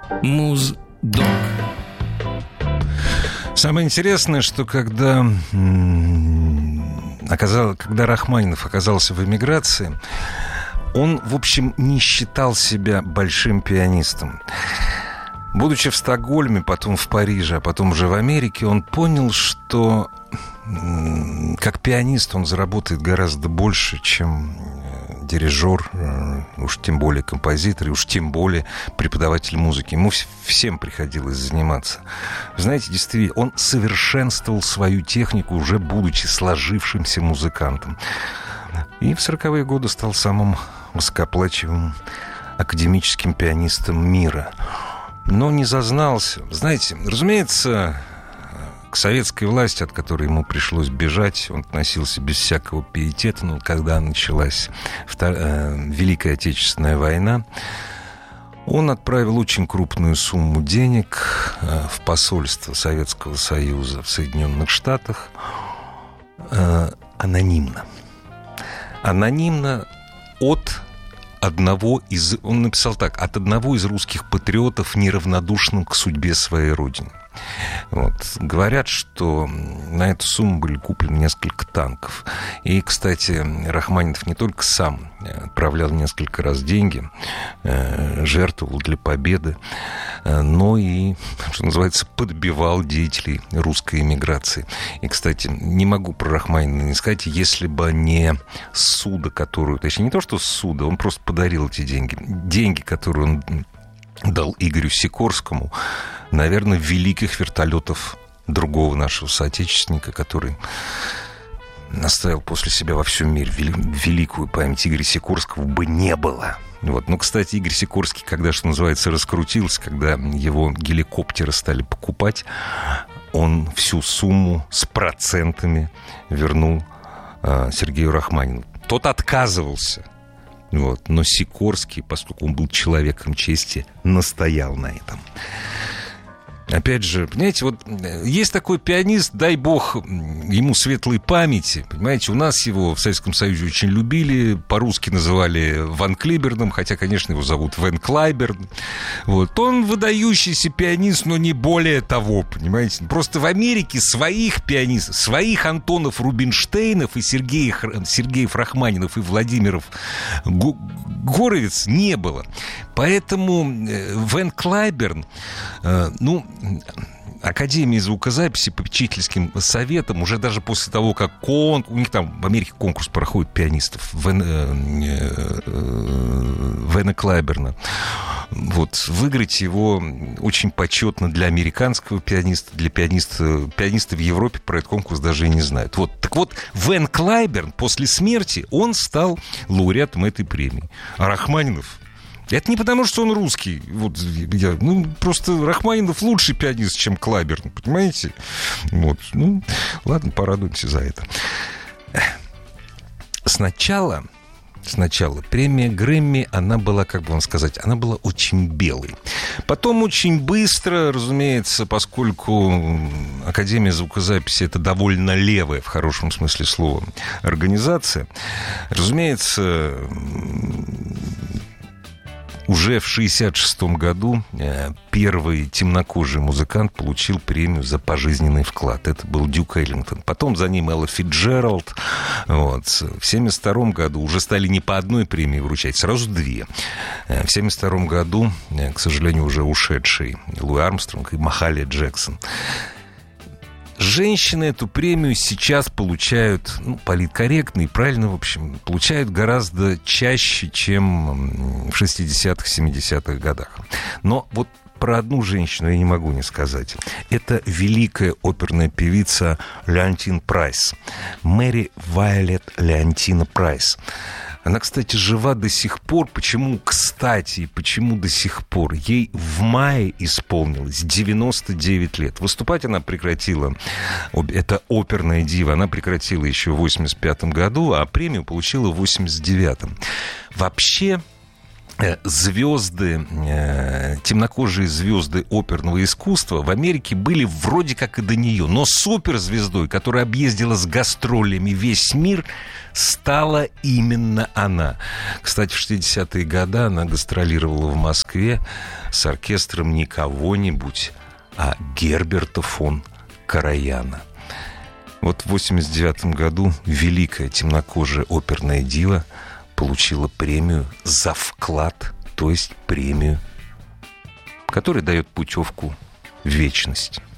Муздок. Самое интересное, что когда Рахманинов оказался в эмиграции, он, в общем, не считал себя большим пианистом. Будучи в Стокгольме, потом в Париже, а потом уже в Америке, он понял, что как пианист он заработает гораздо больше, чем дирижер, уж тем более композитор, и уж тем более преподаватель музыки. Ему всем приходилось заниматься. Вы знаете, действительно, он совершенствовал свою технику, уже будучи сложившимся музыкантом. И в 40-е годы стал самым высокооплачиваемым академическим пианистом мира. Но не зазнался. Знаете, разумеется, к советской власти, от которой ему пришлось бежать, он относился без всякого пиетета. Но когда началась Великая Отечественная война, он отправил очень крупную сумму денег в посольство Советского Союза в Соединенных Штатах анонимно. Анонимно от одного из... Он написал так: от одного из русских патриотов, неравнодушным к судьбе своей родины. Вот. Говорят, что на эту сумму были куплены несколько танков. И, кстати, Рахманинов не только сам отправлял несколько раз деньги, жертвовал для победы, но и, что называется, подбивал деятелей русской эмиграции. И, кстати, не могу про Рахманинова не сказать, если бы не ссуда, которую... Точнее, не то, что ссуда, он просто подарил эти деньги. Деньги, которые он дал Игорю Сикорскому, наверное, великих вертолетов другого нашего соотечественника, который оставил после себя во всем мире великую память Игоря Сикорского, бы не было. Вот. Ну, кстати, Игорь Сикорский, когда, что называется, раскрутился, когда его геликоптеры стали покупать, он всю сумму с процентами вернул Сергею Рахманинову. Тот отказывался. Вот. Но Сикорский, поскольку он был человеком чести, настоял на этом. Опять же, понимаете, вот есть такой пианист, дай бог ему светлой памяти. Понимаете, у нас его в Советском Союзе очень любили, по-русски называли Ван Клиберном, хотя, конечно, его зовут Вен Клайберн. Вот. Он выдающийся пианист, но не более того, понимаете. Просто в Америке своих пианистов, своих Антонов Рубинштейнов и Сергеев Рахманинов и Владимиров Горовиц не было. Поэтому Вен Клайберн, Академии звукозаписи попечительским советом, уже даже после того, как у них там в Америке конкурс проходит пианистов Вена Клайберна, вот, выиграть его очень почетно для американского пианиста, для пианиста в Европе про этот конкурс даже и не знают. Вот. Так вот, Вен Клайберн после смерти, он стал лауреатом этой премии. А Рахманинов... Это не потому, что он русский. Вот, просто Рахманинов лучший пианист, чем Клайберн, понимаете? Вот. Ну, ладно, порадуемся за это. Сначала премия Грэмми, она была, как бы вам сказать, она была очень белой. Потом очень быстро, разумеется, поскольку Академия звукозаписи — это довольно левая, в хорошем смысле слова, организация, разумеется, уже в 1966 году первый темнокожий музыкант получил премию за пожизненный вклад. Это был Дюк Эллингтон. Потом за ним Элла Фицджеральд. Вот. В 1972 году уже стали не по одной премии вручать, сразу две. В 1972 году, к сожалению, уже ушедший Луи Армстронг и Махали Джексон. Женщины эту премию сейчас получают, политкорректно и правильно, в общем, получают гораздо чаще, чем в 60-х, 70-х годах. Но вот про одну женщину я не могу не сказать. Это великая оперная певица Леонтин Прайс. Мэри Вайолет Леонтина Прайс. Она, кстати, жива до сих пор. Почему, кстати, почему до сих пор? Ей в мае исполнилось 99 лет. Выступать она прекратила, это оперная дива, она прекратила еще в 85 году, а премию получила в 89. Вообще, звезды, темнокожие звезды оперного искусства в Америке были вроде как и до нее. Но суперзвездой, которая объездила с гастролями весь мир, стала именно она. Кстати, в 60-е годы она гастролировала в Москве с оркестром не кого-нибудь, а Герберта фон Караяна. Вот в 1989 году великая темнокожая оперная дива получила премию за вклад, то есть премию, которая дает путевку в вечность.